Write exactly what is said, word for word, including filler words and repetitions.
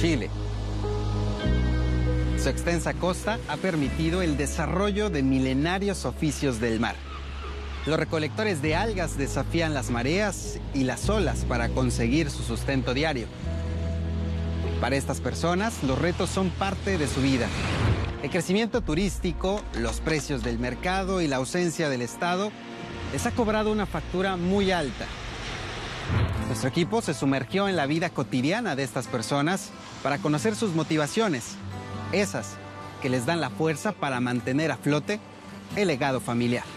Chile. Su extensa costa ha permitido el desarrollo de milenarios oficios del mar. Los recolectores de algas desafían las mareas y las olas para conseguir su sustento diario. Para estas personas, los retos son parte de su vida. El crecimiento turístico, los precios del mercado y la ausencia del Estado les ha cobrado una factura muy alta. Nuestro equipo se sumergió en la vida cotidiana de estas personas para conocer sus motivaciones, esas que les dan la fuerza para mantener a flote el legado familiar.